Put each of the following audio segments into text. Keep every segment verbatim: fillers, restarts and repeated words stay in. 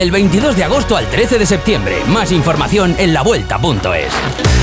El veintidós de agosto al trece de septiembre. Más información en la vuelta punto es.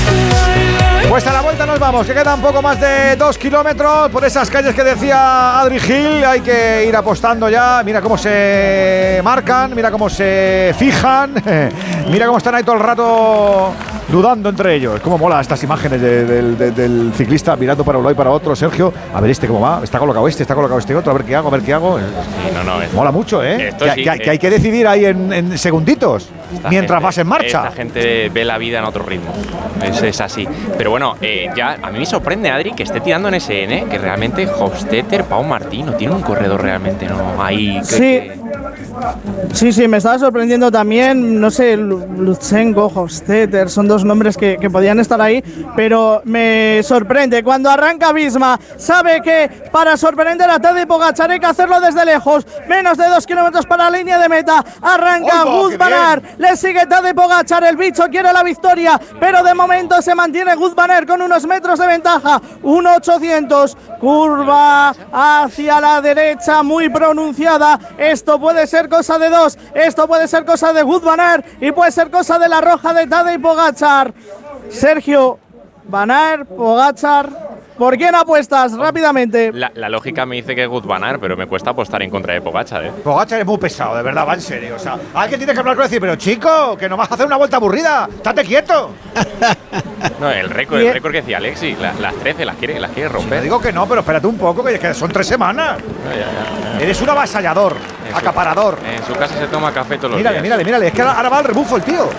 Pues a la vuelta nos vamos, que quedan poco más de dos kilómetros por esas calles que decía Adri Gil. Hay que ir apostando ya. Mira cómo se marcan, mira cómo se fijan, mira cómo están ahí todo el rato dudando entre ellos. Cómo mola estas imágenes de, de, de, del ciclista mirando para un lado y para otro. Sergio, a ver este cómo va, está colocado este, está colocado este otro, a ver qué hago, a ver qué hago. Sí, no, no, esto, mola mucho, ¿eh? Que, sí, que, eh. que hay que decidir ahí en, en segunditos, mientras gente, vas en marcha. Esta gente ve la vida en otro ritmo, es, es así. Pero bueno, eh, ya a mí me sorprende, Adri, que esté tirando en S N, que realmente Hofstetter, Pau Martí no tiene un corredor realmente, ¿no? Ahí sí. que, Sí, sí, me estaba sorprendiendo también, no sé, Lutsenko, Hofstetter, son dos nombres que, que podían estar ahí, pero me sorprende cuando arranca Visma, sabe que para sorprender a Tadej Pogačar hay que hacerlo desde lejos, menos de dos kilómetros para la línea de meta, arranca Wout van Aert, le sigue Tadej Pogačar, el bicho quiere la victoria, pero de momento se mantiene Wout van Aert con unos metros de ventaja, uno ochocientos, curva hacia la derecha muy pronunciada, esto puede ser cosa de dos, esto puede ser cosa de Wout van Aert y puede ser cosa de la roja de Tadej Pogačar. Sergio, Van Aert, Pogačar, ¿por quién apuestas rápidamente? La, la lógica me dice que es Wout van Aert, pero me cuesta apostar en contra de Pogačar, ¿eh? Pogačar es muy pesado, de verdad, va en serio. O sea, alguien tiene que hablar con él y decir, pero chico, que no vas a hacer una vuelta aburrida, estate quieto. No, el récord, el récord que decía Alexi, la, las trece las quiere, las quiere romper. Sí, digo que no, pero espérate un poco, que, que son tres semanas. No, ya, ya, ya. Eres un avasallador, en acaparador. Su, en su casa se toma café todos los mírale, días. Mírale, mírale, es que ahora va al rebufo el tío.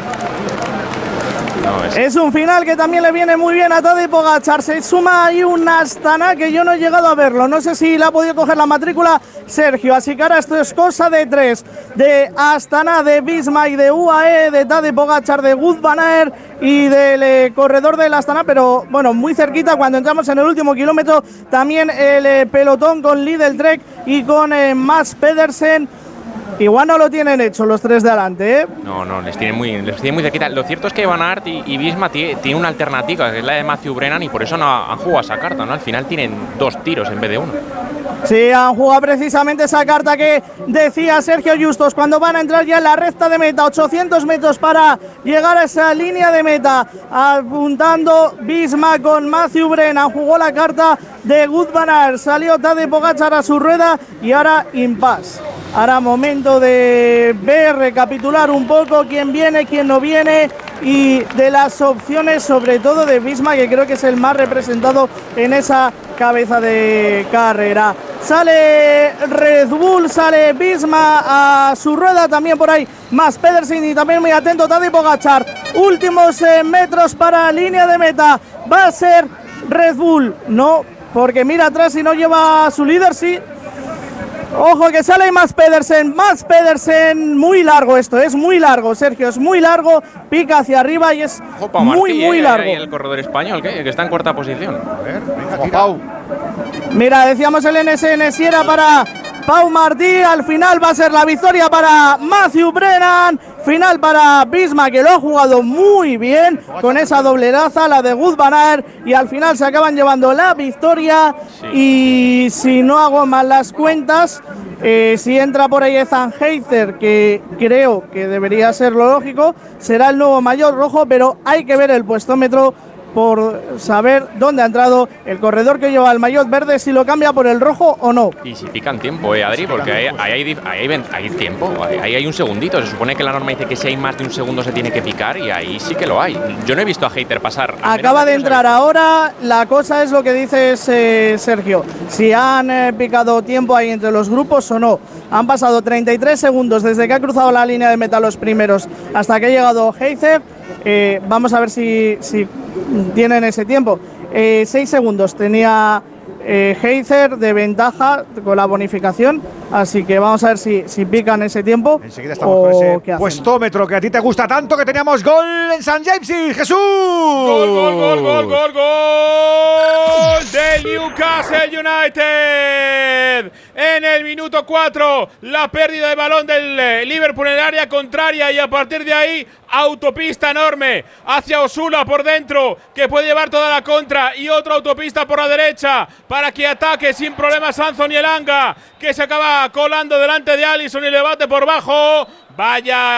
No, es, es un final que también le viene muy bien a Tadej Pogačar. Se suma ahí un Astana que yo no he llegado a verlo. No sé si le ha podido coger la matrícula Sergio. Así que ahora esto es cosa de tres. De Astana, de Visma y de U A E, de Tadej Pogačar, de Wout van Aert y del eh, corredor del Astana. Pero bueno, muy cerquita cuando entramos en el último kilómetro. También el eh, pelotón con Lidl Trek y con eh, Mads Pedersen. Igual no lo tienen hecho los tres de adelante, ¿eh? No, no, les tienen muy, les tienen muy cerquita. Lo cierto es que Van Aert y, y Visma tiene, tiene una alternativa, que es la de Matthew Brennan, y por eso no han jugado esa carta, ¿no? Al final tienen dos tiros en vez de uno. Sí, han jugado precisamente esa carta que decía Sergio Justos cuando van a entrar ya en la recta de meta, ochocientos metros para llegar a esa línea de meta, apuntando Visma con Matthew Brennan, jugó la carta de Wout van Aert, salió Tadej Pogačar a su rueda y ahora impasse. Ahora momento de ver, recapitular un poco quién viene, quién no viene y de las opciones, sobre todo de Visma, que creo que es el más representado en esa cabeza de carrera. Sale Red Bull, sale Visma a su rueda, también por ahí Mads Pedersen y también muy atento Tadej Pogačar. Últimos eh, metros para línea de meta, va a ser Red Bull, no, porque mira atrás y no lleva a su líder, sí. Ojo que sale Mads Pedersen, Mads Pedersen, muy largo esto, es muy largo, Sergio, es muy largo, pica hacia arriba y es Ojo, Pau muy, Martí, muy eh, largo. ahí el corredor español, que, que está en cuarta posición. A ver, venga, tira. Pau. Mira, decíamos el N S N si era para Pau Martí, al final va a ser la victoria para Matthew Brennan, final para Visma, que lo ha jugado muy bien con esa doble raza, la de Wout van Aert, y al final se acaban llevando la victoria. Sí. Y si no hago mal las cuentas, eh, si entra por ahí Ethan Heizer, que creo que debería ser lo lógico, será el nuevo maillot rojo, pero hay que ver el puestómetro por saber dónde ha entrado el corredor que lleva el maillot verde, si lo cambia por el rojo o no. Y si pican tiempo, eh, Adri, porque ahí hay, hay, hay, hay, hay tiempo, ahí hay un segundito. Se supone que la norma dice que si hay más de un segundo se tiene que picar y ahí sí que lo hay. Yo no he visto a Heizer pasar. Acaba de entrar ahora, la cosa es lo que dices, eh, Sergio, si han eh, picado tiempo ahí entre los grupos o no. Han pasado treinta y tres segundos desde que ha cruzado la línea de meta los primeros hasta que ha llegado Heizer. Eh, vamos a ver si, si tienen ese tiempo. Eh, seis segundos tenía eh, Heizer de ventaja con la bonificación, así que vamos a ver si, si pican ese tiempo. Enseguida estamos con ese puestómetro que a ti te gusta tanto, que teníamos gol en San James y Jesús. Gol, gol, gol, gol, gol, gol del Newcastle United. En el minuto cuatro, la pérdida de balón del Liverpool en el área contraria y a partir de ahí, autopista enorme hacia Osula por dentro, que puede llevar toda la contra, y otra autopista por la derecha para que ataque sin problemas Anthony Elanga, que se acaba colando delante de Alisson y le bate por bajo. Vaya